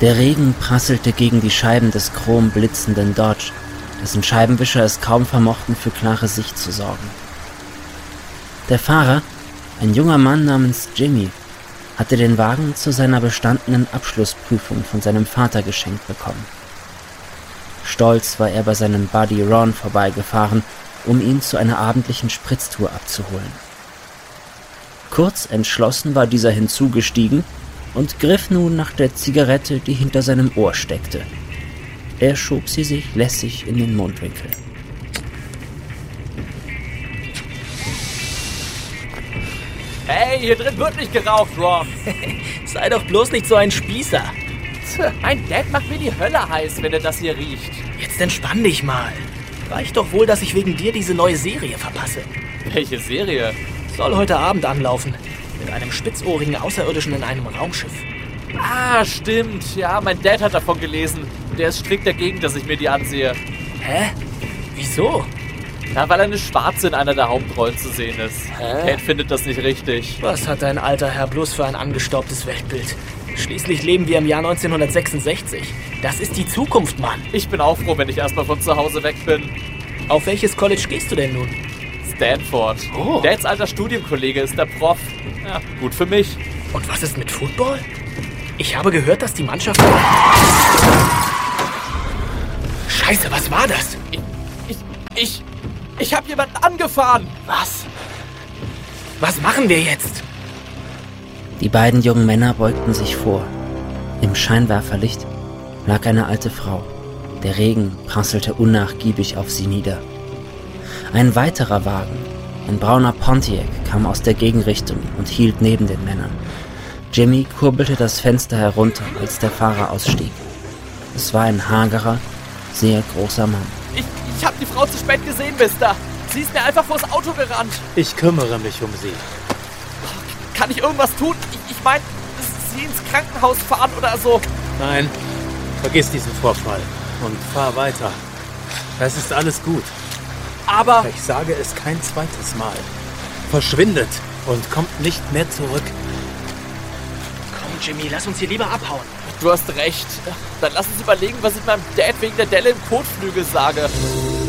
Der Regen prasselte gegen die Scheiben des chrom blitzenden Dodge, dessen Scheibenwischer es kaum vermochten, für klare Sicht zu sorgen. Der Fahrer, ein junger Mann namens Jimmy, hatte den Wagen zu seiner bestandenen Abschlussprüfung von seinem Vater geschenkt bekommen. Stolz war er bei seinem Buddy Ron vorbeigefahren, um ihn zu einer abendlichen Spritztour abzuholen. Kurz entschlossen war dieser hinzugestiegen und griff nun nach der Zigarette, die hinter seinem Ohr steckte. Er schob sie sich lässig in den Mundwinkel. Hey, hier drin wird nicht geraucht, Ron. Sei doch bloß nicht so ein Spießer. Mein Dad macht mir die Hölle heiß, wenn er das hier riecht. Jetzt entspann dich mal. Reicht doch wohl, dass ich wegen dir diese neue Serie verpasse. Welche Serie? Soll heute Abend anlaufen. Mit einem spitzohrigen Außerirdischen in einem Raumschiff. Ah, stimmt. Ja, mein Dad hat davon gelesen. Und der ist strikt dagegen, dass ich mir die ansehe. Hä? Wieso? Ja, weil eine Schwarze in einer der Hauptrollen zu sehen ist. Kate findet das nicht richtig. Was hat dein alter Herr bloß für ein angestaubtes Weltbild? Schließlich leben wir im Jahr 1966. Das ist die Zukunft, Mann. Ich bin auch froh, wenn ich erstmal von zu Hause weg bin. Auf welches College gehst du denn nun? Stanford. Oh. Dads alter Studienkollege ist der Prof. Ja, gut für mich. Und was ist mit Football? Ich habe gehört, dass die Mannschaft... Scheiße, was war das? Ich habe jemanden angefahren. Was? Was machen wir jetzt? Die beiden jungen Männer beugten sich vor. Im Scheinwerferlicht lag eine alte Frau. Der Regen prasselte unnachgiebig auf sie nieder. Ein weiterer Wagen, ein brauner Pontiac, kam aus der Gegenrichtung und hielt neben den Männern. Jimmy kurbelte das Fenster herunter, als der Fahrer ausstieg. Es war ein hagerer, sehr großer Mann. Ich habe die Frau zu spät gesehen, Mister. Sie ist mir einfach vors Auto gerannt. Ich kümmere mich um sie. Kann ich irgendwas tun? Ich meine, sie ins Krankenhaus fahren oder so. Nein, vergiss diesen Vorfall und fahr weiter. Es ist alles gut. Aber... Ich sage es kein zweites Mal. Verschwindet und kommt nicht mehr zurück. Komm, Jimmy, lass uns hier lieber abhauen. Du hast recht. Dann lass uns überlegen, was ich meinem Dad wegen der Delle im Kotflügel sage.